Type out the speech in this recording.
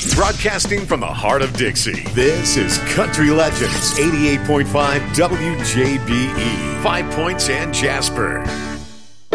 Broadcasting from the heart of Dixie, this is Country Legends 88.5 WJBE, 5 Points and Jasper.